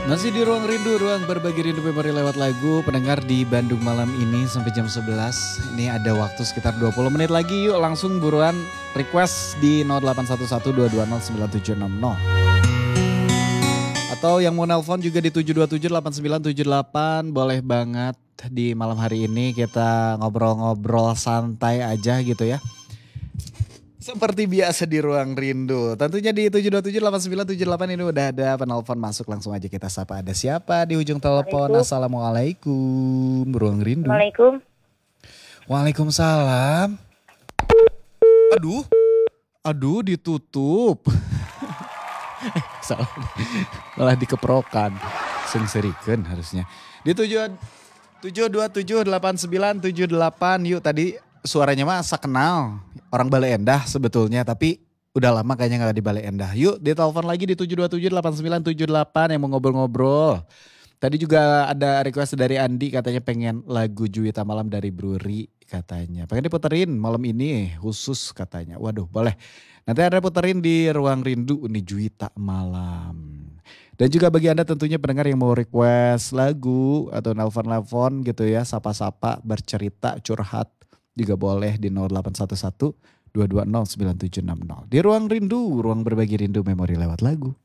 Masih di Ruang Rindu, ruang berbagi rindu memori lewat lagu. Pendengar di Bandung malam ini sampai jam 11. Ini ada waktu sekitar 20 menit lagi. Yuk langsung buruan request di 0811-220-9760. Atau yang mau nelpon juga di 727-8978. Boleh banget di malam hari ini kita ngobrol-ngobrol santai aja gitu ya. Seperti biasa di Ruang Rindu. Tentunya di 727-8978 ini udah ada penelpon masuk. Langsung aja kita sapa. Ada siapa di ujung telepon? Assalamualaikum. Ruang Rindu. Assalamualaikum. Waalaikumsalam. Aduh ditutup. Salah. Malah dikeprokan. Sengserikan harusnya. Di 727-8978. Yuk tadi suaranya mah asa kenal. Orang Bale Endah sebetulnya, tapi udah lama kayaknya gak di Bale Endah. Yuk ditelepon lagi di 727-8978 yang mau ngobrol-ngobrol. Tadi juga ada request dari Andi katanya pengen lagu Juwita Malam dari Bruri katanya. Pengen diputerin malam ini khusus katanya. Waduh boleh. Nanti ada puterin di Ruang Rindu nih Juwita Malam. Dan juga bagi Anda tentunya pendengar yang mau request lagu atau nelpon-nelpon gitu ya. Sapa-sapa, bercerita, curhat. Juga boleh di 0811 220 9760. Di Ruang Rindu, ruang berbagi rindu memori lewat lagu.